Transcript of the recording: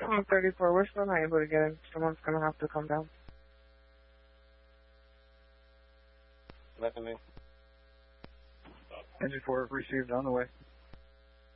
I'm 34. We're still not able to get in. Someone's going to have to come down. Nothing. Engine 4 received on the way.